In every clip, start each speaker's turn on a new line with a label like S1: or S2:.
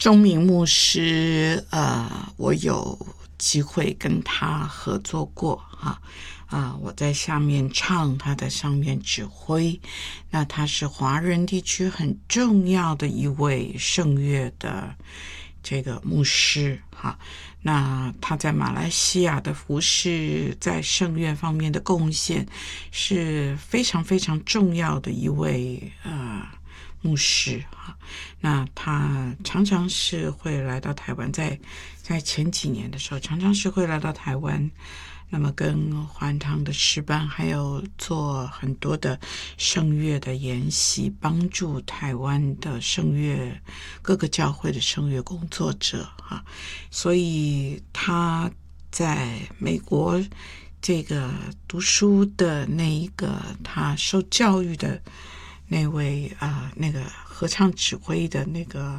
S1: 钟明牧师，我有机会跟他合作过我在下面唱，他在上面指挥。那他是华人地区很重要的一位圣乐的这个牧师那他在马来西亚的服事，在圣乐方面的贡献是非常非常重要的一位牧师那他常常是会来到台湾，在前几年的时候，常常是会来到台湾，那么跟环堂的诗班，还有做很多的圣乐的研习，帮助台湾的圣乐各个教会的圣乐工作者所以他在美国这个读书的那一个，他受教育的那位那个合唱指挥的那个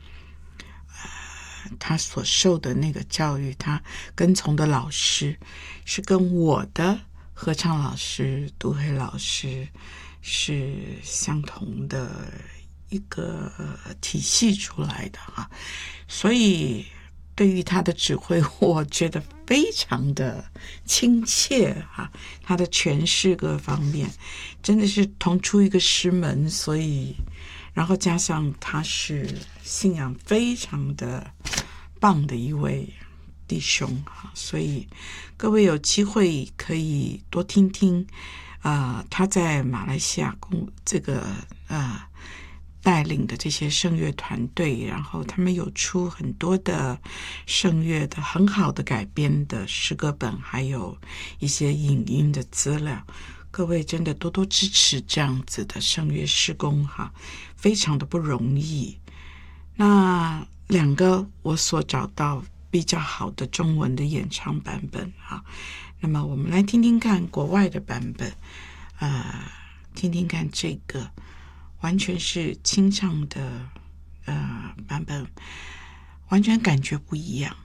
S1: 他所受的那个教育，他跟从的老师是跟我的合唱老师杜黑老师是相同的一个体系出来的所以对于他的指挥我觉得非常的亲切他的诠释各方面真的是同出一个师门，所以然后加上他是信仰非常的棒的一位弟兄所以各位有机会可以多听听他在马来西亚这个带领的这些圣乐团队，然后他们有出很多的圣乐的很好的改编的诗歌本，还有一些影音的资料，各位真的多多支持这样子的圣乐事工非常的不容易。那两个我所找到比较好的中文的演唱版本那么我们来听听看国外的版本听听看这个完全是清唱的版本，完全感觉不一样